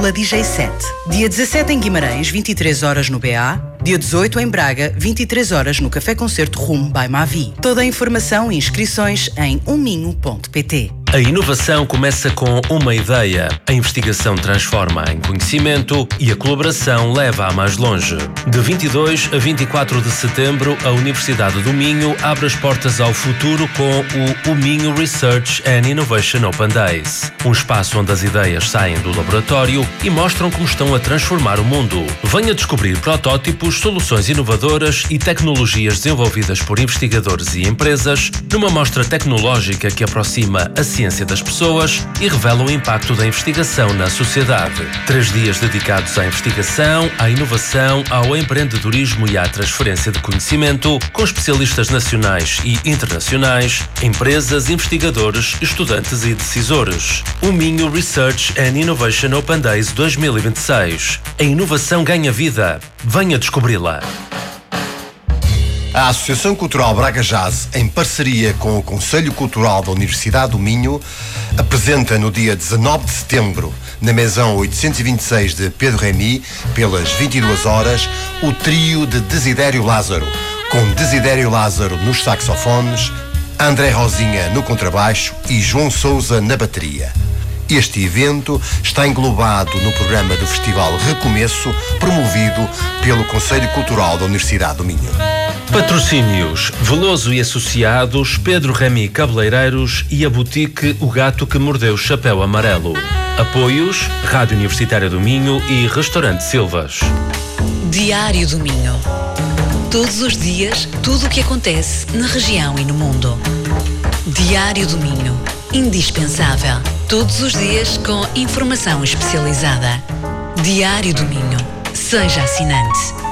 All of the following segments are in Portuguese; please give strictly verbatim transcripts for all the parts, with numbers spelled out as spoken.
Fórmula D J sete. Dia dezassete em Guimarães, vinte e três horas no B A. Dia dezoito em Braga, vinte e três horas no Café Concerto Rum by Mavi. Toda a informação e inscrições em uminho ponto pt. A inovação começa com uma ideia, a investigação transforma em conhecimento e a colaboração leva a mais longe. De vinte e dois a vinte e quatro de setembro, a Universidade do Minho abre as portas ao futuro com o Minho Research and Innovation Open Days. Um espaço onde as ideias saem do laboratório e mostram como estão a transformar o mundo. Venha descobrir protótipos, soluções inovadoras e tecnologias desenvolvidas por investigadores e empresas numa mostra tecnológica que aproxima a ciência das pessoas e revela o impacto da investigação na sociedade. Três dias dedicados à investigação, à inovação, ao empreendedorismo e à transferência de conhecimento, com especialistas nacionais e internacionais, empresas, investigadores, estudantes e decisores. O Minho Research and Innovation Open Days dois mil e vinte e seis. A inovação ganha vida. Venha descobri-la. A Associação Cultural Braga Jazz, em parceria com o Conselho Cultural da Universidade do Minho, apresenta no dia dezanove de setembro, na Maison oitocentos e vinte e seis de Pedro Remy, pelas vinte e duas horas, o trio de Desidério Lázaro, com Desidério Lázaro nos saxofones, André Rosinha no contrabaixo e João Sousa na bateria. Este evento está englobado no programa do Festival Recomeço, promovido pelo Conselho Cultural da Universidade do Minho. Patrocínios: Veloso e Associados, Pedro Remy Cabeleireiros e a Boutique O Gato que Mordeu o Chapéu Amarelo. Apoios: Rádio Universitária do Minho e Restaurante Silvas. Diário do Minho. Todos os dias, tudo o que acontece na região e no mundo. Diário do Minho. Indispensável. Todos os dias com informação especializada. Diário do Minho. Seja assinante.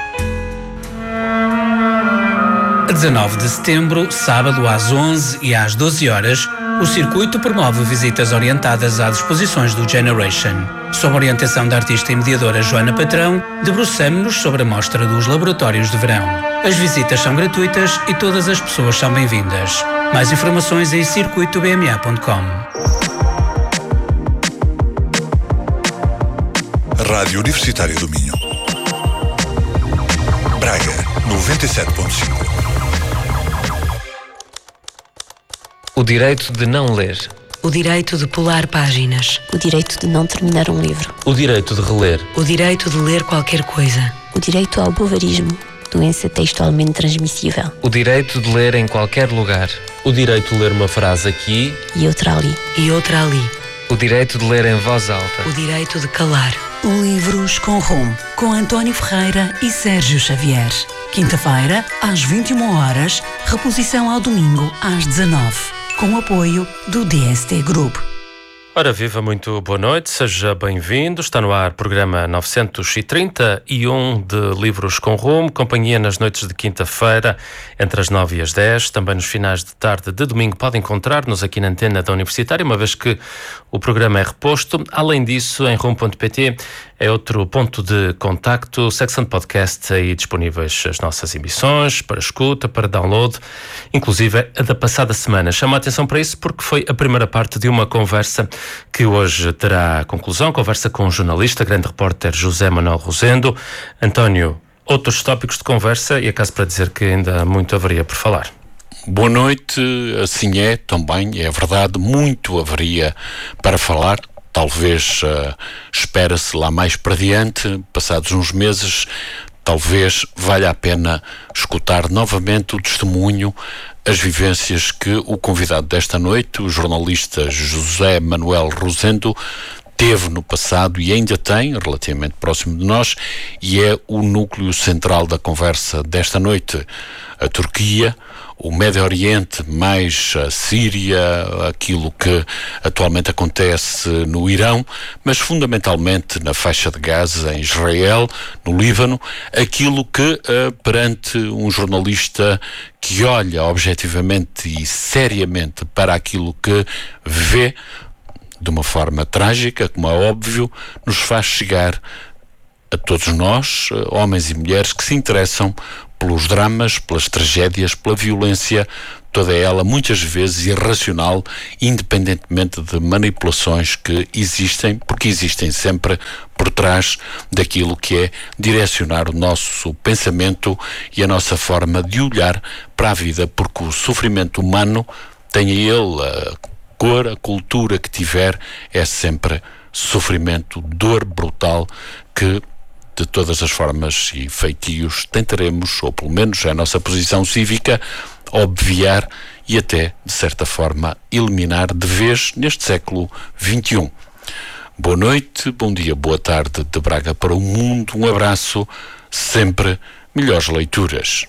A dezanove de setembro, sábado às onze e às doze horas, o circuito promove visitas orientadas às exposições do Generation. Sob orientação da artista e mediadora Joana Patrão, debruçamo-nos sobre a mostra dos laboratórios de verão. As visitas são gratuitas e todas as pessoas são bem-vindas. Mais informações em circuito b m a ponto com. Rádio Universitária do Minho. Braga, noventa e sete ponto cinco. O direito de não ler. O direito de pular páginas. O direito de não terminar um livro. O direito de reler. O direito de ler qualquer coisa. O direito ao bovarismo, doença textualmente transmissível. O direito de ler em qualquer lugar. O direito de ler uma frase aqui e outra ali. E outra ali. O direito de ler em voz alta. O direito de calar. Livros com Rum, com António Ferreira e Sérgio Xavier. Quinta-feira, às vinte e uma horas, reposição ao domingo, às dezanove. Com o apoio do D S T Group. Ora viva, muito boa noite, seja bem-vindo. Está no ar programa novecentos e trinta e um de Livros com Rumo, companhia nas noites de quinta-feira, entre as nove e as dez. Também nos finais de tarde de domingo pode encontrar-nos aqui na antena da Universitária, uma vez que o programa é reposto. Além disso, em rumo ponto pt é outro ponto de contacto, secção de podcast, aí disponíveis as nossas emissões, para escuta, para download, inclusive a da passada semana. Chama a atenção para isso porque foi a primeira parte de uma conversa que hoje terá conclusão, conversa com o jornalista, grande repórter José Manuel Rosendo. António, outros tópicos de conversa e acaso para dizer que ainda muito haveria por falar. Boa noite, assim é, também, é verdade, muito haveria para falar. Talvez uh, espera-se lá mais para diante, passados uns meses, talvez valha a pena escutar novamente o testemunho, as vivências que o convidado desta noite, o jornalista José Manuel Rosendo, teve no passado e ainda tem, relativamente próximo de nós, e é o núcleo central da conversa desta noite. A Turquia, o Médio Oriente, mais a Síria, aquilo que atualmente acontece no Irão, mas fundamentalmente na faixa de Gaza, em Israel, no Líbano, aquilo que, perante um jornalista que olha objetivamente e seriamente para aquilo que vê, de uma forma trágica, como é óbvio, nos faz chegar a todos nós, homens e mulheres que se interessam pelos dramas, pelas tragédias, pela violência, toda ela muitas vezes irracional, independentemente de manipulações que existem, porque existem sempre por trás daquilo que é direcionar o nosso pensamento e a nossa forma de olhar para a vida, porque o sofrimento humano, tenha ele a cor, a cultura que tiver, é sempre sofrimento, dor brutal que de todas as formas e feitios tentaremos, ou pelo menos é a nossa posição cívica, obviar e até, de certa forma, eliminar de vez neste século vinte e um. Boa noite, bom dia, boa tarde de Braga para o mundo, um abraço, sempre melhores leituras.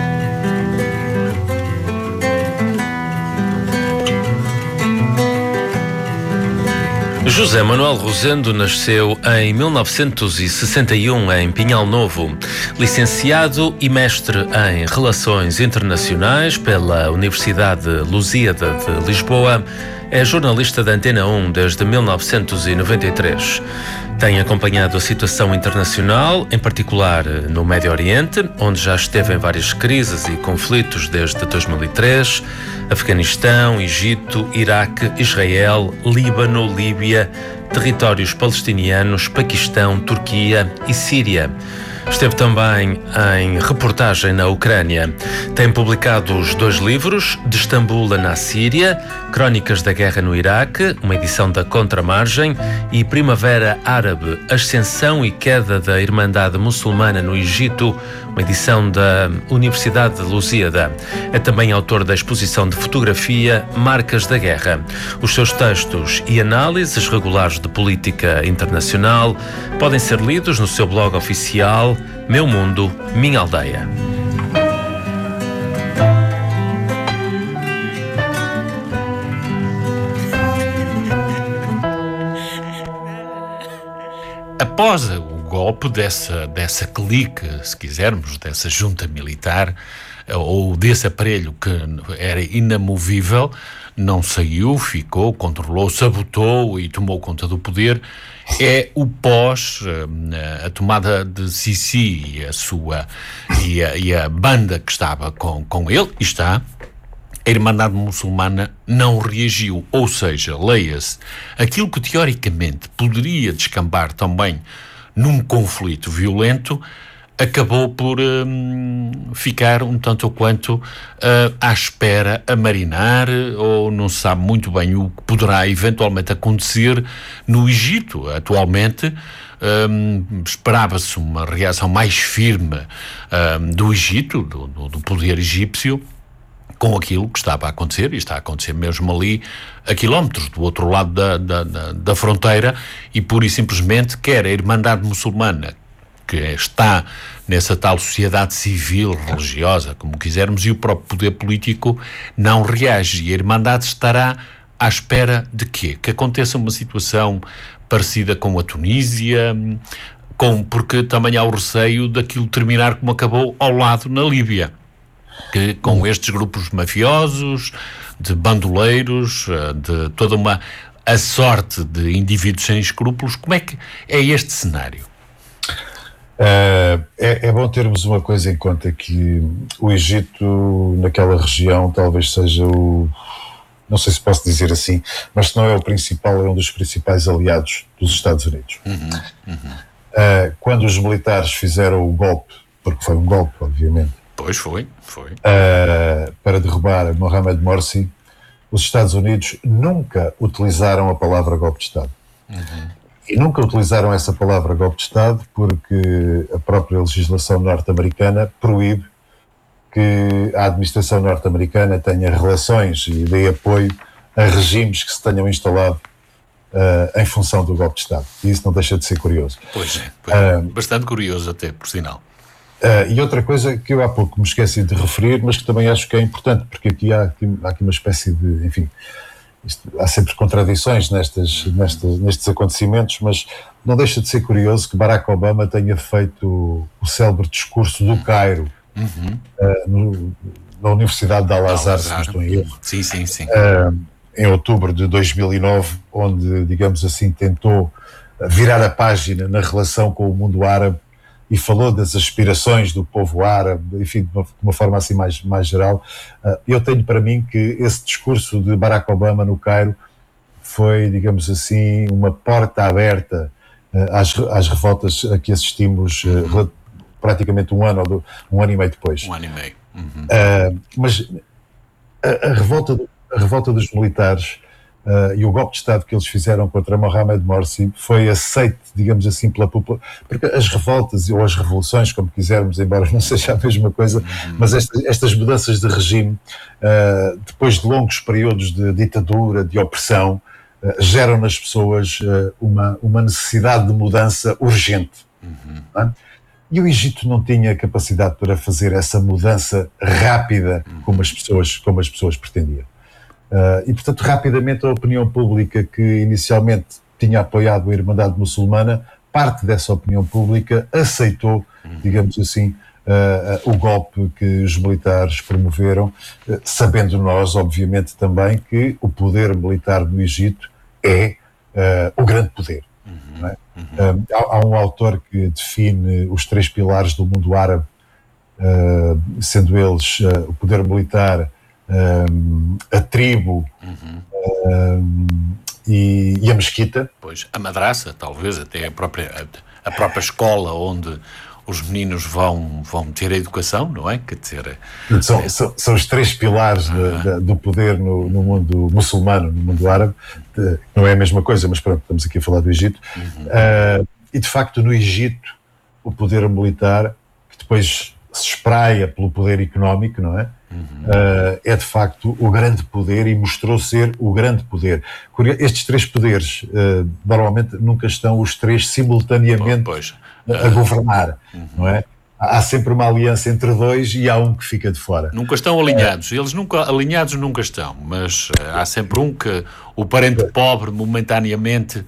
José Manuel Rosendo nasceu em mil novecentos e sessenta e um em Pinhal Novo. Licenciado e mestre em Relações Internacionais pela Universidade Lusíada de Lisboa, é jornalista da Antena um desde mil novecentos e noventa e três. Tem acompanhado a situação internacional, em particular no Médio Oriente, onde já esteve em várias crises e conflitos desde dois mil e três, Afeganistão, Egito, Iraque, Israel, Líbano, Líbia, territórios palestinianos, Paquistão, Turquia e Síria. Esteve também em reportagem na Ucrânia. Tem publicado os dois livros, De Istambul na Síria, Crónicas da Guerra no Iraque, uma edição da Contramargem, e Primavera Árabe, Ascensão e Queda da Irmandade Muçulmana no Egito, uma edição da Universidade de Lusíada. É também autor da exposição de fotografia Marcas da Guerra. Os seus textos e análises regulares de política internacional podem ser lidos no seu blog oficial Meu Mundo, Minha Aldeia. Após o golpe dessa, dessa clique, se quisermos, dessa junta militar, ou desse aparelho que era inamovível, não saiu, ficou, controlou, sabotou e tomou conta do poder, é o pós, a tomada de Sisi e a sua e a, e a banda que estava com, com ele, e está. A Irmandade Muçulmana não reagiu, ou seja, leia-se, aquilo que teoricamente poderia descambar também num conflito violento, acabou por hum, ficar um tanto ou quanto uh, à espera, a marinar, ou não se sabe muito bem o que poderá eventualmente acontecer no Egito. Atualmente hum, esperava-se uma reação mais firme hum, do Egito, do, do poder egípcio, com aquilo que estava a acontecer, e está a acontecer mesmo ali a quilómetros do outro lado da, da, da, da fronteira, e pura e simplesmente quer a Irmandade Muçulmana, que está nessa tal sociedade civil, religiosa, como quisermos, e o próprio poder político não reage, e a Irmandade estará à espera de quê? Que aconteça uma situação parecida com a Tunísia, com, porque também há o receio daquilo terminar como acabou ao lado na Líbia, que com estes grupos mafiosos, de bandoleiros, de toda uma a sorte de indivíduos sem escrúpulos. Como é que é este cenário? Uh, é, é bom termos uma coisa em conta, que o Egito naquela região talvez seja o, não sei se posso dizer assim, mas se não é o principal, é um dos principais aliados dos Estados Unidos. Uhum, uhum. Uh, quando os militares fizeram o golpe, porque foi um golpe, obviamente, Pois foi, foi. Uh, para derrubar Mohamed Morsi, os Estados Unidos nunca utilizaram a palavra golpe de Estado. Uhum. E nunca utilizaram essa palavra golpe de Estado porque a própria legislação norte-americana proíbe que a administração norte-americana tenha relações e dê apoio a regimes que se tenham instalado uh, em função do golpe de Estado. E isso não deixa de ser curioso. Pois é, pois é. Uh, bastante curioso até, por sinal. Uh, e outra coisa que eu há pouco me esqueci de referir, mas que também acho que é importante, porque aqui há, aqui, há aqui uma espécie de, enfim, isto, há sempre contradições nestas, nestas, nestes acontecimentos, mas não deixa de ser curioso que Barack Obama tenha feito o, o célebre discurso do Cairo, uhum. uh, no, na Universidade de Al-Azhar, se não estou em erro, sim, sim, sim. Uh, em outubro de dois mil e nove, onde, digamos assim, tentou virar a página na relação com o mundo árabe e falou das aspirações do povo árabe, enfim, de uma, de uma forma assim mais, mais geral. Uh, eu tenho para mim que esse discurso de Barack Obama no Cairo foi, digamos assim, uma porta aberta uh, às, às revoltas a que assistimos uh, praticamente um ano, ou do, um ano e meio depois. Um ano e meio. Uhum. Uh, mas a, a, revolta, a revolta dos militares Uh, e o golpe de Estado que eles fizeram contra Mohamed Morsi foi aceite, digamos assim, pela população, porque as revoltas ou as revoluções, como quisermos, embora não seja a mesma coisa, uhum. mas estas, estas mudanças de regime, uh, depois de longos períodos de ditadura, de opressão, uh, geram nas pessoas uh, uma, uma necessidade de mudança urgente. Uhum. Não é? E o Egito não tinha capacidade para fazer essa mudança rápida uhum. como as pessoas, como as pessoas pretendiam. Uh, e, portanto, rapidamente a opinião pública que inicialmente tinha apoiado a Irmandade Muçulmana, parte dessa opinião pública aceitou, digamos assim, uh, uh, o golpe que os militares promoveram, uh, sabendo nós, obviamente, também que o poder militar do Egito é uh, o grande poder. Uhum, não é? Uhum. Uh, há, há um autor que define os três pilares do mundo árabe, uh, sendo eles uh, o poder militar, Um, a tribo uhum. um, e, e a mesquita. Pois, a madraça, talvez, até a própria, a, a própria escola onde os meninos vão, vão ter a educação, não é? Quer dizer, são, é... são, são os três pilares uhum. de, de, do poder no, no mundo muçulmano, no mundo árabe. De, não é a mesma coisa, mas pronto, estamos aqui a falar do Egito. Uhum. Uh, e de facto, no Egito, o poder militar, que depois se espraia pelo poder económico, não é? Uhum. Uh, é de facto o grande poder e mostrou ser o grande poder. Estes três poderes uh, normalmente nunca estão os três simultaneamente pois. a governar, uhum. não é? Há sempre uma aliança entre dois e há um que fica de fora. Nunca estão alinhados, é. Eles nunca alinhados nunca estão, mas uh, há sempre um que o parente pobre momentaneamente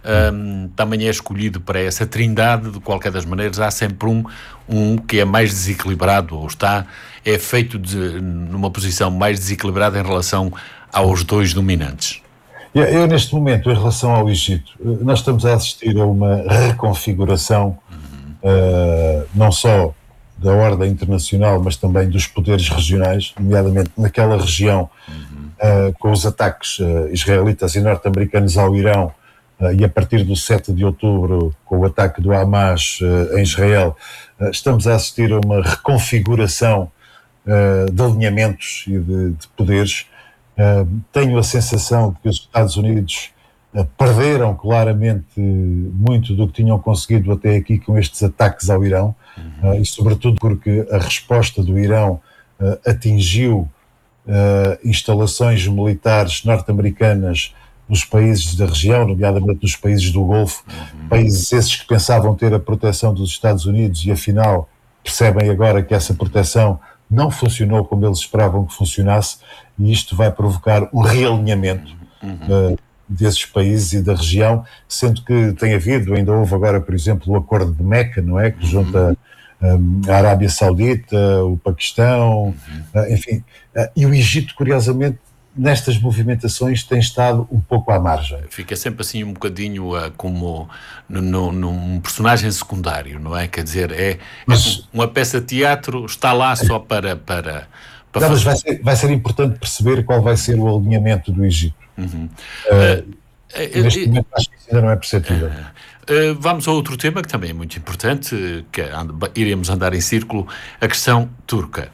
Um, também é escolhido para essa trindade. De qualquer das maneiras, há sempre um, um que é mais desequilibrado, ou está, é feito de, numa posição mais desequilibrada em relação aos dois dominantes. Eu, eu neste momento, em relação ao Egito, nós estamos a assistir a uma reconfiguração, uhum. uh, não só da ordem internacional, mas também dos poderes regionais, nomeadamente naquela região, uhum. uh, com os ataques uh, israelitas e norte-americanos ao Irão, Uh, e a partir do sete de outubro, com o ataque do Hamas uh, em Israel, uh, estamos a assistir a uma reconfiguração uh, de alinhamentos e de, de poderes. Uh, tenho a sensação de que os Estados Unidos uh, perderam claramente muito do que tinham conseguido até aqui com estes ataques ao Irão, uhum. uh, e sobretudo porque a resposta do Irão uh, atingiu uh, instalações militares norte-americanas nos países da região, nomeadamente nos países do Golfo, uhum. países esses que pensavam ter a proteção dos Estados Unidos e afinal percebem agora que essa proteção não funcionou como eles esperavam que funcionasse, e isto vai provocar um realinhamento uhum. uh, desses países e da região, sendo que tem havido, ainda houve agora, por exemplo, o Acordo de Meca, não é? Que junta um, a Arábia Saudita, o Paquistão, uhum. uh, enfim, uh, e o Egito, curiosamente, nestas movimentações tem estado um pouco à margem. Fica sempre assim um bocadinho uh, como no, no, num personagem secundário, não é? Quer dizer, é, mas, é uma peça de teatro, está lá só para... para, para não, fazer... mas vai ser, vai ser importante perceber qual vai ser o alinhamento do Egito. Uhum. Uh, uh, neste uh, momento acho que isso ainda não é perceptível. Uh, uh, vamos a outro tema que também é muito importante, que and, iremos andar em círculo, a questão turca.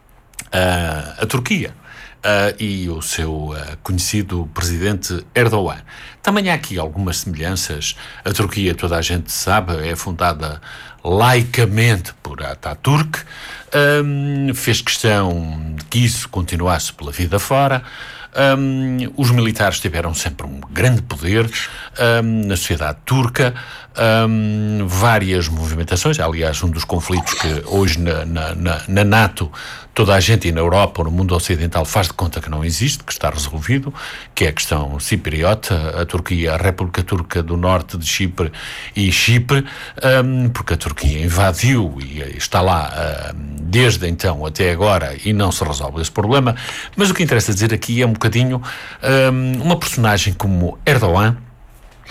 Uh, a Turquia. Uh, e o seu uh, conhecido presidente Erdogan. Também há aqui algumas semelhanças. A Turquia, toda a gente sabe, é fundada laicamente por Ataturk, um, fez questão de que isso continuasse pela vida fora. Um, os militares tiveram sempre um grande poder um, na sociedade turca, um, várias movimentações, aliás um dos conflitos que hoje na, na, na, na NATO toda a gente, e na Europa ou no mundo ocidental, faz de conta que não existe, que está resolvido, que é a questão cipriota, a Turquia, a República Turca do Norte de Chipre e Chipre, um, porque a Turquia invadiu e está lá um, desde então até agora e não se resolve esse problema. Mas o que interessa dizer aqui é um bocadinho um, uma personagem como Erdogan,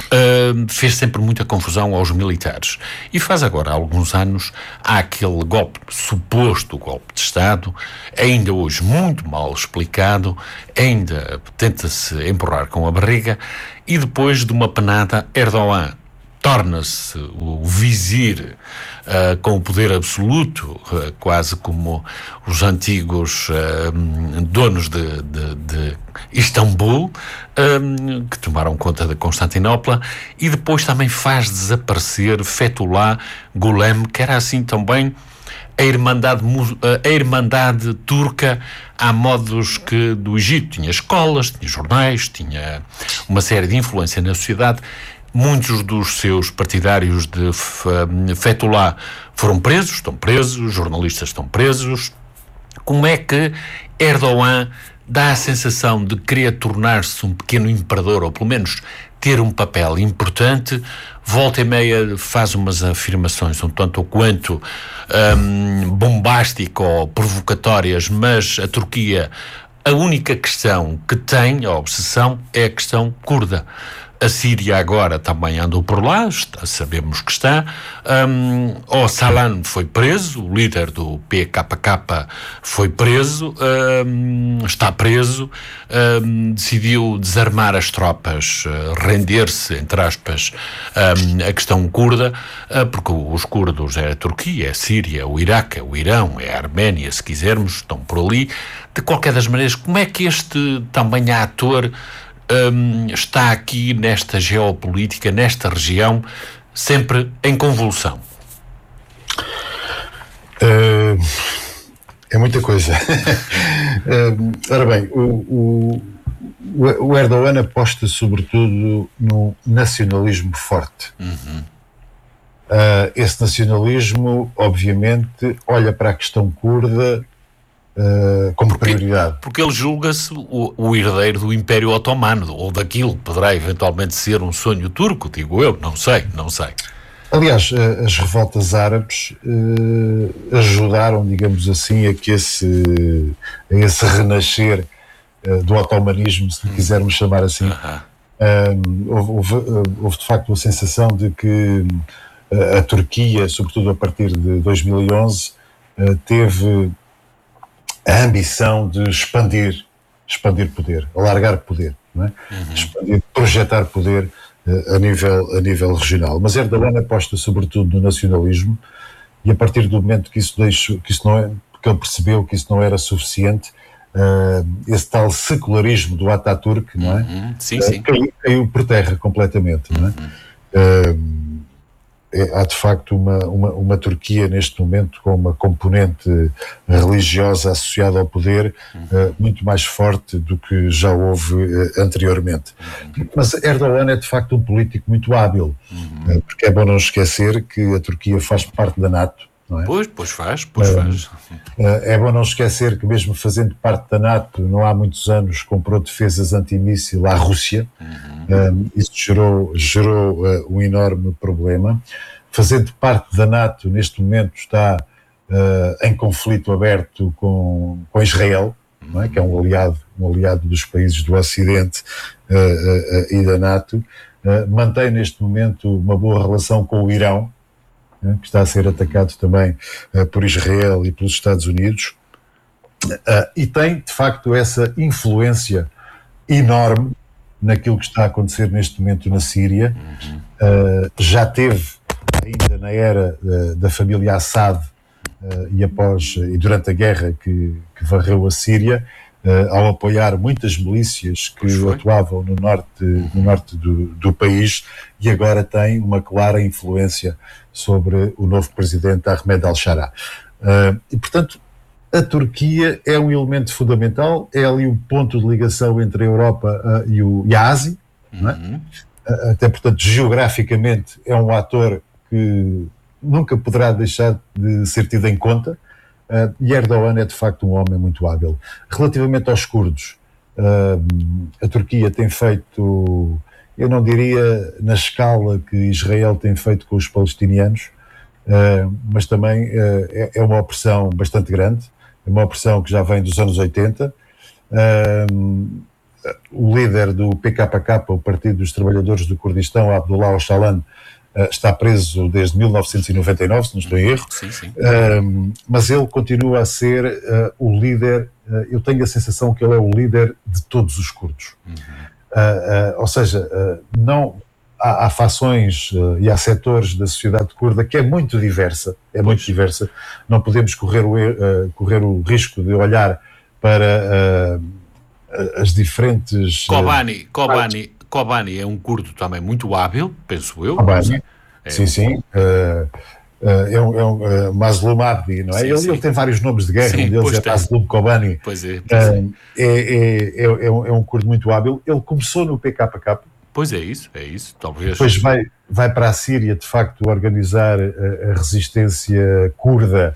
Uh, fez sempre muita confusão aos militares e faz agora há alguns anos há aquele golpe, suposto golpe de Estado, ainda hoje muito mal explicado, ainda tenta-se empurrar com a barriga e depois de uma penada Erdogan torna-se o vizir uh, com o poder absoluto, uh, quase como os antigos uh, donos de, de, de Istambul, um, que tomaram conta de Constantinopla, e depois também faz desaparecer Fethullah Gulen, que era assim também a Irmandade, a Irmandade turca há modos que do Egito. Tinha escolas, tinha jornais, tinha uma série de influência na sociedade. Muitos dos seus partidários de Fethullah foram presos, estão presos, jornalistas estão presos. Como é que Erdogan dá a sensação de querer tornar-se um pequeno imperador, ou pelo menos ter um papel importante, volta e meia faz umas afirmações um tanto ou quanto um, bombásticas ou provocatórias, mas a Turquia, a única questão que tem, a obsessão, é a questão curda. A Síria agora também andou por lá, está, sabemos que está. Um, o Öcalan foi preso, o líder do P K K foi preso, um, está preso, um, decidiu desarmar as tropas, uh, render-se, entre aspas, um, a questão curda, uh, porque os curdos é a Turquia, é a Síria, o Iraque, é o Irão, é a Arménia, se quisermos, estão por ali. De qualquer das maneiras, como é que este também ator Um, está aqui nesta geopolítica, nesta região, sempre em convulsão? Uh, é muita coisa. uh, ora bem, o, o, o Erdogan aposta sobretudo no nacionalismo forte. Uhum. Uh, esse nacionalismo, obviamente, olha para a questão curda Uh, como porque, prioridade. Porque ele julga-se o, o herdeiro do Império Otomano, ou daquilo que poderá eventualmente ser um sonho turco, digo eu, não sei, não sei. Aliás, uh, as revoltas árabes uh, ajudaram, digamos assim, a que esse, a esse renascer uh, do otomanismo, se lhe quisermos chamar assim. Uh-huh. uh, houve, houve, houve de facto a sensação de que uh, a Turquia, sobretudo a partir de dois mil e onze, uh, teve a ambição de expandir, expandir poder, alargar poder, não é? Uhum. Expandir, projetar poder uh, a, nível, a nível regional. Mas Erdogan aposta sobretudo no nacionalismo e a partir do momento que isso, deixo, que isso não é, que ele percebeu que isso não era suficiente, uh, esse tal secularismo do Ataturk, não é? Uhum. Sim, sim. Uh, caiu, caiu por terra completamente, não é? Uhum. Uh, há de facto uma, uma, uma Turquia neste momento com uma componente religiosa associada ao poder uhum. uh, muito mais forte do que já houve uh, anteriormente. Uhum. Mas Erdogan é de facto um político muito hábil, uhum. uh, porque é bom não esquecer que a Turquia faz parte da NATO, não é? Pois, pois faz, pois uh, faz. Uh, é bom não esquecer que mesmo fazendo parte da NATO, não há muitos anos comprou defesas antimíssil à Rússia. Uhum. Uh, isso gerou, gerou uh, um enorme problema. Fazendo parte da NATO, neste momento está uh, em conflito aberto com, com Israel, não é? Que é um aliado, um aliado dos países do Ocidente uh, uh, uh, e da NATO. Uh, mantém neste momento uma boa relação com o Irão, né? Que está a ser atacado também uh, por Israel e pelos Estados Unidos. Uh, e tem, de facto, essa influência enorme naquilo que está a acontecer neste momento na Síria. Uh, já teve ainda na era uh, da família Assad uh, e após e durante a guerra que, que varreu a Síria, uh, ao apoiar muitas milícias que atuavam no norte, no norte do, do país, e agora tem uma clara influência sobre o novo presidente Ahmed al-Shara. Uh, e portanto a Turquia é um elemento fundamental, é ali um ponto de ligação entre a Europa uh, e, o, e a Ásia, uhum. não é? Uh, até portanto geograficamente é um ator que nunca poderá deixar de ser tido em conta, uh, e Erdogan é de facto um homem muito hábil. Relativamente aos curdos, uh, a Turquia tem feito, eu não diria na escala que Israel tem feito com os palestinianos, uh, mas também uh, é, é uma opressão bastante grande, é uma opressão que já vem dos anos oitenta, uh, o líder do P K K, o Partido dos Trabalhadores do Kurdistão, Abdullah Öcalan, Uh, está preso desde mil novecentos e noventa e nove, se não estou em erro, sim, sim. Uh, mas ele continua a ser uh, o líder, uh, eu tenho a sensação que ele é o líder de todos os curdos. Uhum. Uh, uh, ou seja, uh, não, há, há fações uh, e há setores da sociedade curda que é muito diversa, é pois. muito diversa, não podemos correr o, uh, correr o risco de olhar para uh, as diferentes... Kobani, uh, Kobani... Kobani é um curdo também muito hábil, penso eu. Kobani, é, sim, sim. Uh, uh, é um, é um uh, Mazlum Abdi, não é? Sim, ele, sim. ele tem vários nomes de guerra, sim, um deles é Mazlum Kobani. Pois é. Pois é. Uh, é, é, é, é, um, é um curdo muito hábil. Ele começou no P K K. Pois é isso, é isso, talvez. Depois vai, vai para a Síria, de facto, organizar a, a resistência curda,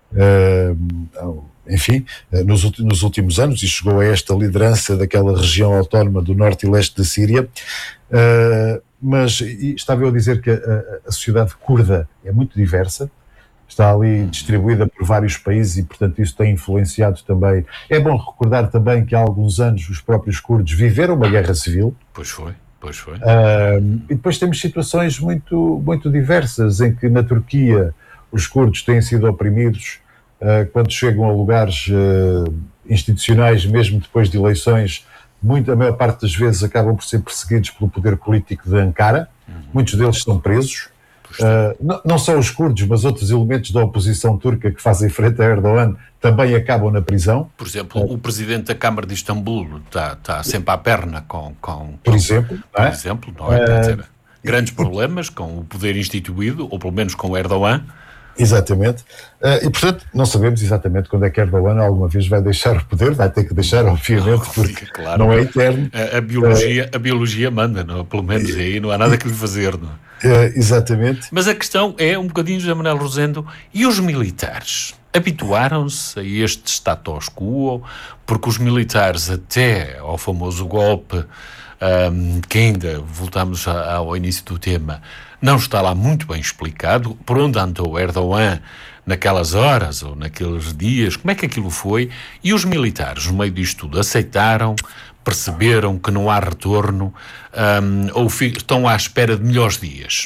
uh, enfim, nos, nos últimos anos, e chegou a esta liderança daquela região autónoma do norte e leste da Síria, uh, mas estava eu a dizer que a, a sociedade curda é muito diversa, está ali distribuída por vários países e, portanto, isso tem influenciado também. É bom recordar também que há alguns anos os próprios curdos viveram uma guerra civil. Pois foi, pois foi. Uh, e depois temos situações muito, muito diversas, em que na Turquia os curdos têm sido oprimidos quando chegam a lugares uh, institucionais, mesmo depois de eleições, muito, a maior parte das vezes acabam por ser perseguidos pelo poder político de Ankara. Uhum. Muitos deles estão presos. Uh, não, não só os curdos, mas outros elementos da oposição turca que fazem frente a Erdogan também acabam na prisão. Por exemplo, uh, o presidente da Câmara de Istambul está, está sempre à perna com... com por exemplo, com, não é? Por exemplo, não é? Uh, dizer, grandes problemas com o poder instituído, ou pelo menos com o Erdogan. Exatamente, uh, e portanto não sabemos exatamente quando é que Erdogan alguma vez vai deixar o poder, vai ter que deixar, obviamente, porque claro, não é eterno. A, a, biologia, uh, a biologia manda, não? Pelo menos uh, aí não há nada que lhe fazer. Não? Uh, exatamente. Mas a questão é um bocadinho, José Manuel Rosendo, e os militares? Habituaram-se a este status quo? Porque os militares, até ao famoso golpe, um, que ainda, voltamos a, ao início do tema, não está lá muito bem explicado por onde andou Erdogan naquelas horas ou naqueles dias, como é que aquilo foi, e os militares, no meio disto tudo, aceitaram, perceberam que não há retorno, um, ou fi- estão à espera de melhores dias?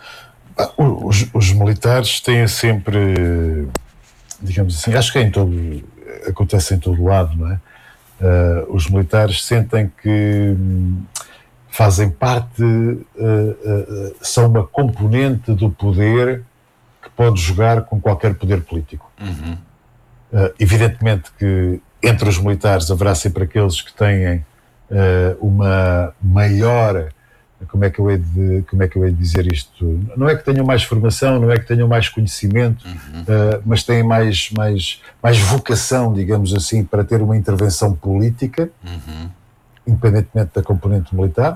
Os, os militares têm sempre, digamos assim, acho que é em todo, acontece em todo lado, não é? Uh, os militares sentem que hum, fazem parte, uh, uh, são uma componente do poder que pode jogar com qualquer poder político. Uhum. Uh, evidentemente que entre os militares haverá sempre aqueles que têm uh, uma maior, como é que eu hei de, como é que eu hei de dizer isto? Não é que tenham mais formação, não é que tenham mais conhecimento, uhum. uh, mas têm mais, mais, mais vocação, digamos assim, para ter uma intervenção política, uhum. independentemente da componente militar,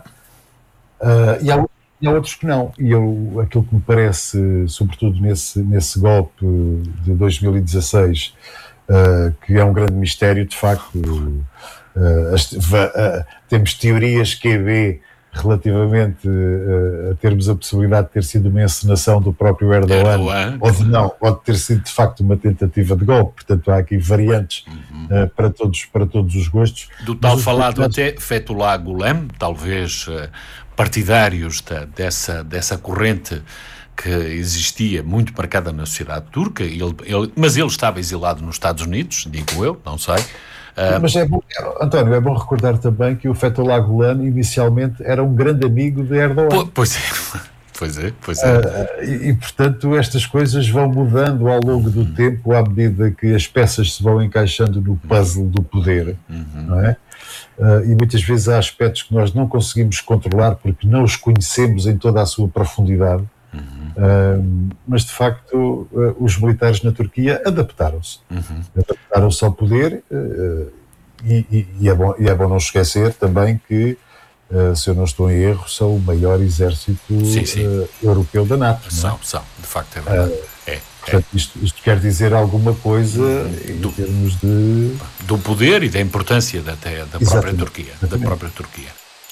uh, e, há, e há outros que não. E eu, aquilo que me parece, sobretudo nesse, nesse golpe de dois mil e dezasseis, uh, que é um grande mistério, de facto, uh, as, uh, temos teorias Q B relativamente uh, a termos a possibilidade de ter sido uma encenação do próprio Erdogan, Erdogan. ou de não, ou de ter sido de facto uma tentativa de golpe. Portanto, há aqui variantes uhum. uh, para, todos, para todos os gostos. Do tal falado até Fethullah Gulen, talvez uh, partidários da, dessa, dessa corrente que existia muito marcada na sociedade turca, ele, ele, mas ele estava exilado nos Estados Unidos, digo eu, não sei. Uh, Mas é bom, António, é bom recordar também que o Fethullah Gulen inicialmente era um grande amigo de Erdogan. Pois é, pois é, pois é. Uh, e, e, portanto, estas coisas vão mudando ao longo do uhum. tempo, à medida que as peças se vão encaixando no puzzle do poder, uhum. não é? Uh, e muitas vezes há aspectos que nós não conseguimos controlar porque não os conhecemos em toda a sua profundidade. Uhum. Uh, mas de facto uh, os militares na Turquia adaptaram-se uhum. adaptaram-se ao poder uh, e, e, e, é bom, e é bom não esquecer também que uh, se eu não estou em erro são o maior exército sim, sim. Uh, europeu da NATO. São, não é? são, de facto é verdade. Uh, é, portanto é. Isto, isto quer dizer alguma coisa em do, termos de... do poder e da importância da, da própria Turquia, da própria Turquia.